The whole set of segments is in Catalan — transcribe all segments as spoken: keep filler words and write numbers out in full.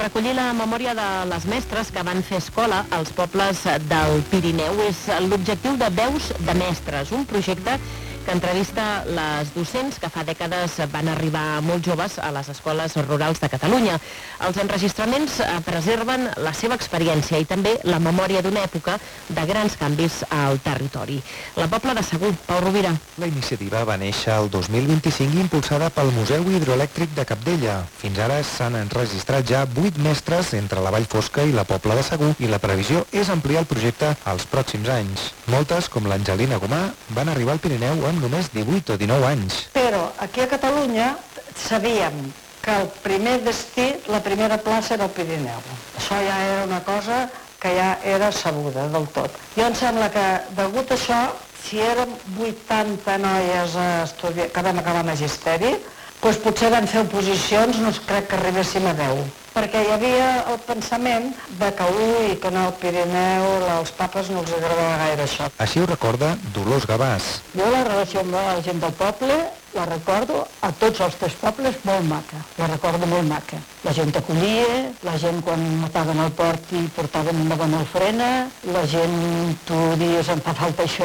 Recollir la memòria de les mestres que van fer escola als pobles del Pirineu és l'objectiu de Veus de Mestres, un projecte que entrevista les docents que fa dècades van arribar molt joves a les escoles rurals de Catalunya. Els enregistraments preserven la seva experiència i també la memòria d'una època de grans canvis al territori. La Pobla de Segur, Pau Rovira. La iniciativa va néixer el dos mil vint-i-cinc impulsada pel Museu Hidroelèctric de Capdella. Fins ara s'han enregistrat ja vuit mestres entre la Vall Fosca i la Pobla de Segur i la previsió és ampliar el projecte als pròxims anys. Moltes, com l'Angelina Gomà, van arribar al Pirineu amb només divuit o dinou anys. Però aquí a Catalunya sabíem que el primer destí, la primera plaça era el Pirineu. Això ja era una cosa que ja era sabuda del tot. Jo em sembla que, degut a això, si érem vuitanta noies a estudiar, que vam acabar magisteri, doncs potser van fer oposicions, no crec que arribéssim a deu. Perquè hi havia el pensament de que, ui, que en el Pirineu als papes no els agradava gaire això. Així ho recorda Dolors Gavàs. Jo la relació amb la gent del poble la recordo a tots els tres pobles molt maca, la recordo molt maca. La gent t'acollia, la gent quan mataven al port i portaven una bona ofrena, la gent, tu dies em fa falta això,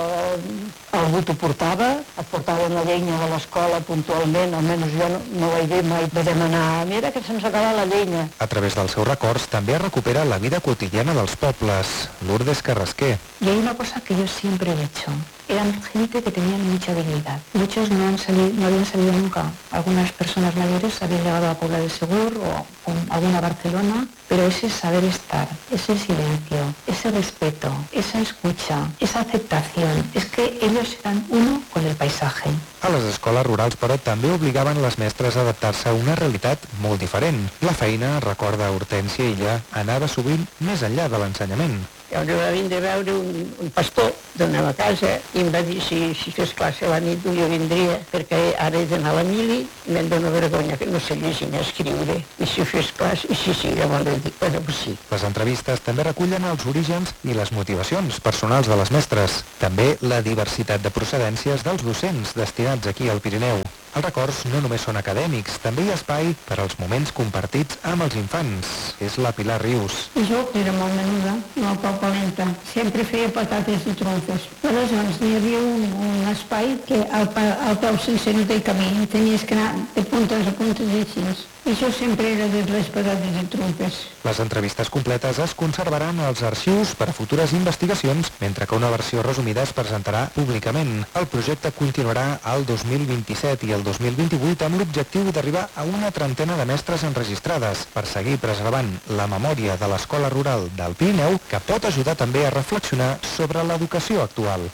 algú t'ho portava, et portaven la llenya de l'escola puntualment, almenys jo no, no vaig dir mai de demanar, mira que se'ns acaba la llenya. A través dels seus records també recupera la vida quotidiana dels pobles. Lourdes Carrasquer. Y hay una cosa que yo siempre he hecho. Eran gente que tenían mucha habilidad. Muchos no, han salido, no habían salido nunca. Algunas personas mayores habían llegado a Pobla de Segur o a alguna Barcelona, pero ese saber estar, ese silencio, ese respeto, esa escucha, esa aceptación, es que ellos eran uno con el paisaje. A les escoles rurals, però, també obligaven les mestres a adaptar-se a una realitat molt diferent. La feina, recorda Hortènsia Illa, anava sovint més enllà de l'ensenyament. Jo va vindre a veure un, un pastor d'anava a casa i em va dir si, si fes classe a la nit jo vindria perquè ara he d'anar a la mili i me'n dóna vergonya que no sé llegir ni escriure i si fes classe, i sí, sí, llavors li dic, bueno, pues sí. Les entrevistes també recullen els orígens i les motivacions personals de les mestres, també la diversitat de procedències dels docents destinats aquí al Pirineu. Els records no només són acadèmics, també hi ha espai per als moments compartits amb els infants. És la Pilar Rius. Jo era molt menuda, molt poc valenta. Sempre feia patates i trufes. Aleshores hi havia un, un espai que al, al peu sencer no té camí. Tenies que anar de puntes a puntes i així. I això sempre era de les patates i trufes. Les entrevistes completes es conservaran als arxius per a futures investigacions, mentre que una versió resumida es presentarà públicament. El projecte continuarà al dos mil vint-i-set i el dos mil vint-i-vuit amb l'objectiu d'arribar a una trentena de mestres enregistrades per seguir preservant la memòria de l'escola rural del Pirineu, que pot ajudar també a reflexionar sobre l'educació actual.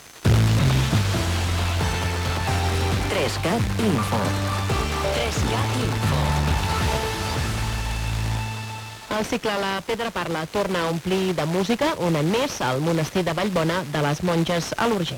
tres cat Info. tres cat Info. El cicle La Pedra Parla torna a omplir de música un any més al monestir de Vallbona de les Monges a l'Urgell.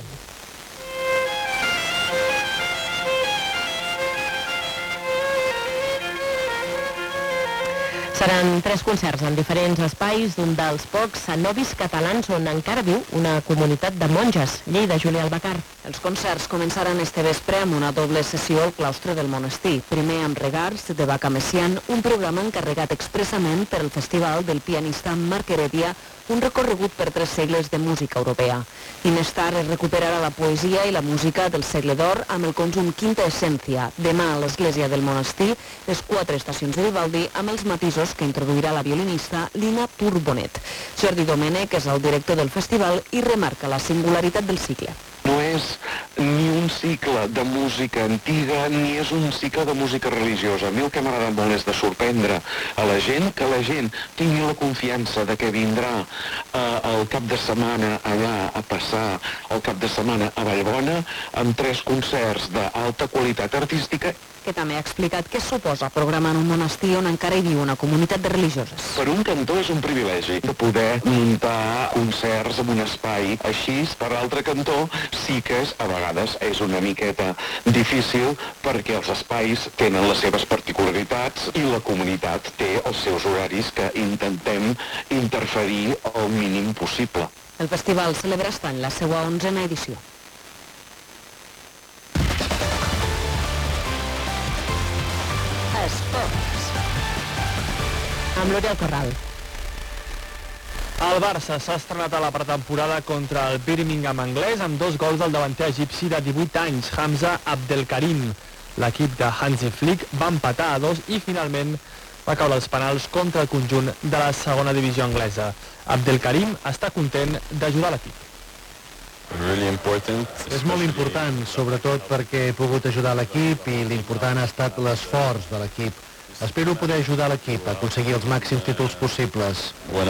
Seran tres concerts en diferents espais d'un dels pocs cenovis catalans on encara viu una comunitat de monges. Lleida, Júlia Albacar. Els concerts començaran este vespre amb una doble sessió al claustre del monestir. Primer amb Regars de Vaca Messian, un programa encarregat expressament per al festival del pianista Marc Heredia, un recorregut per tres segles de música europea. I més tard es recuperarà la poesia i la música del segle d'or amb el conjunt Quinta Essència. Demà a l'església del monestir, les quatre estacions de Vivaldi amb els matisos que introduirà la violinista Lina Turbonet. Jordi Domènech és el director del festival i remarca la singularitat del cicle. No és ni un cicle de música antiga ni és un cicle de música religiosa. A mi el que m'agrada molt és de sorprendre a la gent, que la gent tingui la confiança de que vindrà eh, el cap de setmana allà a passar el cap de setmana a Vallbona amb tres concerts d'alta qualitat artística. Que també ha explicat què suposa programar en un monestir on encara hi viu una comunitat de religioses. Per un cantó és un privilegi de poder muntar concerts en un espai així. Per l'altre cantó sí que és, a vegades és una miqueta difícil perquè els espais tenen les seves particularitats i la comunitat té els seus horaris que intentem interferir el mínim possible. El festival celebra està en la seva onzena edició. Esports. amb l'Oriol Corral. El Barça s'ha estrenat a la pretemporada contra el Birmingham anglès amb dos gols del davanter egipci de divuit anys, Hamza Abdelkarim. L'equip de Hansi Flick va empatar a dos i finalment va caure els penals contra el conjunt de la segona divisió anglesa. Abdelkarim està content d'ajudar l'equip. És molt important, sobretot perquè he pogut ajudar l'equip i l'important ha estat l'esforç de l'equip. Espero poder ajudar l'equip a aconseguir els màxims títols possibles.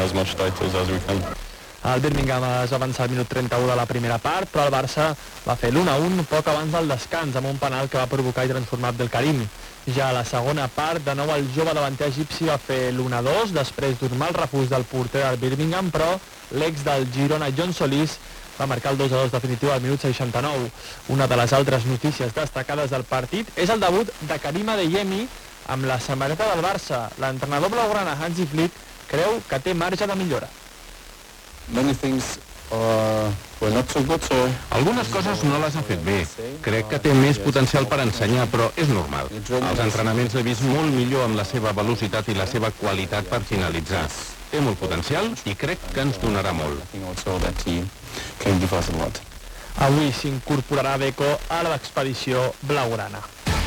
El Birmingham es va avançar al minut trenta-u de la primera part, però el Barça va fer l'u a un poc abans del descans, amb un penal que va provocar i transformar Abdelkarim. Ja a la segona part, de nou el jove davanter egipci va fer l'u a dos, després d'un mal refús del porter del Birmingham, però l'ex del Girona, John Solís, va marcar el dos a dos definitiu al minut seixanta-nou. Una de les altres notícies destacades del partit és el debut de Karim Adeyemi amb la samarreta del Barça. L'entrenador blaugrana Hansi Flick creu que té marge de millora. Algunes coses no les ha fet bé. Crec que té més potencial per ensenyar, però és normal. Els entrenaments l'he vist molt millor amb la seva velocitat i la seva qualitat per finalitzar. Té molt potencial i crec que ens donarà molt. Avui s'incorporarà Deco a l'expedició blaugrana.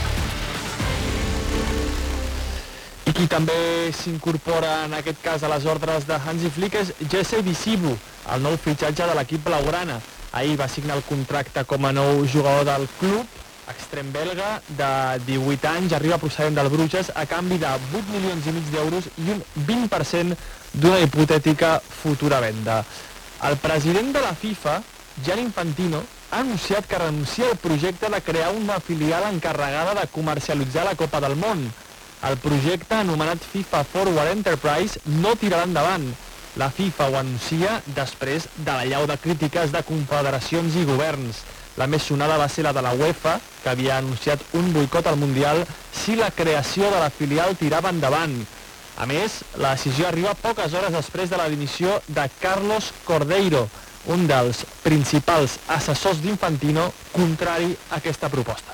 I qui també s'incorpora en aquest cas a les ordres de Hansi Flick és Jesse Visibu, el nou fitxatge de l'equip blaugrana. Ahir va signar el contracte com a nou jugador del club, extrem belga, de divuit anys, arriba procedent del Bruges a canvi de vuit milions i mig d'euros i un vint per cent d'una hipotètica futura venda. El president de la FIFA, Gianni Infantino, ha anunciat que renuncia al projecte de crear una filial encarregada de comercialitzar la Copa del Món. El projecte, anomenat FIFA Forward Enterprise, no tirarà endavant. La FIFA ho anuncia després de l'allau de crítiques de confederacions i governs. La més sonada va ser la de la UEFA, que havia anunciat un boicot al Mundial si la creació de la filial tirava endavant. A més, la decisió arriba poques hores després de la dimissió de Carlos Cordeiro, un dels principals assessors d'Infantino, contrari a aquesta proposta.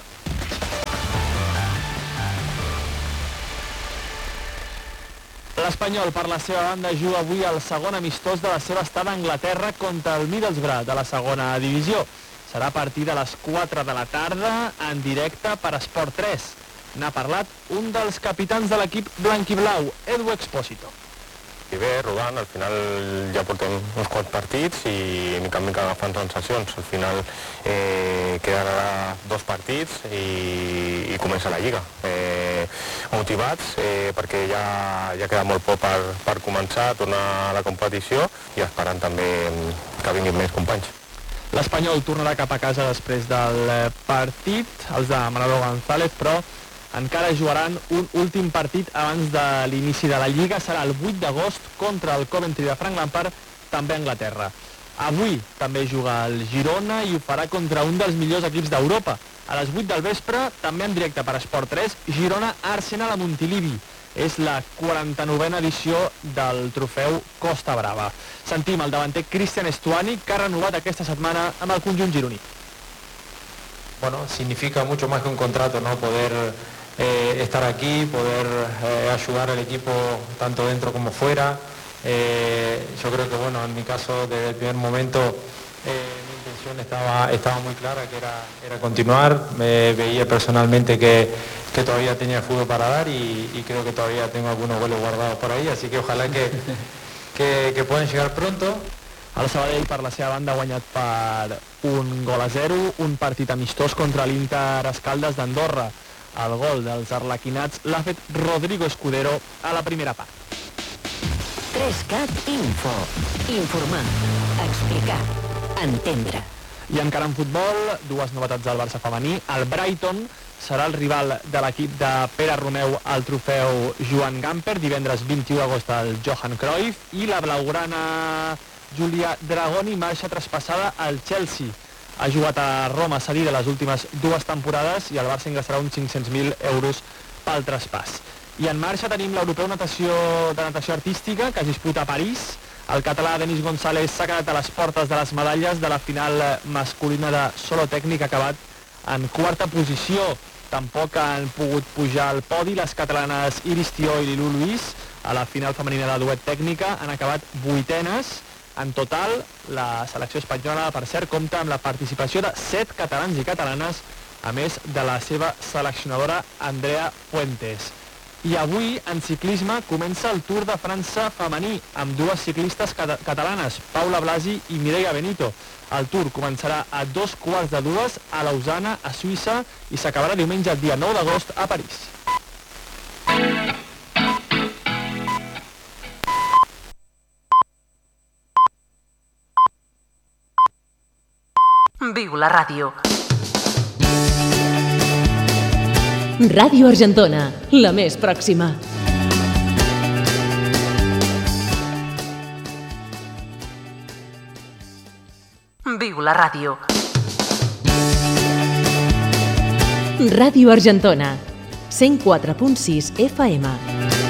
L'Espanyol, per la seva banda, juga avui al segon amistós de la seva estada a Anglaterra contra el Middlesbrough de la segona divisió. Serà a partir de les quatre de la tarda, en directe per Esport tres. N'ha parlat un dels capitans de l'equip blanc i blau, Edu Expósito. I bé, rodant, al final ja portem uns quants partits i mica en mica agafant sensacions. Al final eh, queden ara dos partits i, i comença la Lliga. Eh, motivats eh, perquè ja, ja queda molt poc per, per començar a tornar a la competició i esperant també que vinguin més companys. L'Espanyol tornarà cap a casa després del partit, els de Manolo González, però encara jugaran un últim partit abans de l'inici de la Lliga. Serà el vuit d'agost contra el Coventry de Frank Lampard, també a Anglaterra. Avui també juga el Girona i ho farà contra un dels millors equips d'Europa. A les vuit del vespre, també en directe per Esport tres, Girona-Arsenal a Montilivi. És la quaranta-novena edició del trofeu Costa Brava. Sentim el davanter Cristian Estuani, que ha renovat aquesta setmana amb el conjunt gironí. Bueno, significa mucho más que un contrato, ¿no? Poder eh, estar aquí, poder eh, ayudar al equipo tanto dentro como fuera. Eh, yo creo que, bueno, en mi caso, desde el primer momento, eh, mi intención estaba, estaba muy clara, que era, era continuar. Me veía personalmente que, que todavía tenía fútbol para dar y, y creo que todavía tengo algunos goles guardados por ahí, así que ojalá que, que, que puedan llegar pronto. El Sabadell, per la seva banda, ha guanyat per un gol a zero, un partit amistós contra l'Inter Escaldes d'Andorra. El gol dels arlequinats l'ha fet Rodrigo Escudero a la primera part. tres cat Info. Informar, explicar, entendre. I encara en futbol, dues novetats del Barça femení. El Brighton serà el rival de l'equip de Pere Romeu al trofeu Joan Gamper, divendres vint-i-u d'agost al Johan Cruyff, i la blaugrana Giulia Dragoni marxa traspassada al Chelsea. Ha jugat a Roma cedida les últimes dues temporades i el Barça ingressarà uns cinc-cents mil euros pel traspàs. I en marxa tenim l'europeu natació, de natació artística, que es disputa a París. El català Denis González s'ha quedat a les portes de les medalles de la final masculina de solo tècnic, acabat en quarta posició. Tampoc han pogut pujar al podi les catalanes Iris Tió i Lilú Luis. a la final femenina de duet tècnica, han acabat vuitenes. En total, la selecció espanyola, per cert, compta amb la participació de set catalans i catalanes, a més de la seva seleccionadora Andrea Fuentes. I avui, en ciclisme, comença el Tour de França femení, amb dues ciclistes catalanes, Paula Blasi i Mireia Benito. El Tour començarà a dos quarts de dues a Lausana, a Suïssa, i s'acabarà diumenge, el dia nou d'agost, a París. Viu la ràdio. Ràdio Argentona, la més pròxima. Viu la ràdio. Ràdio Argentona, cent quatre punt sis F M.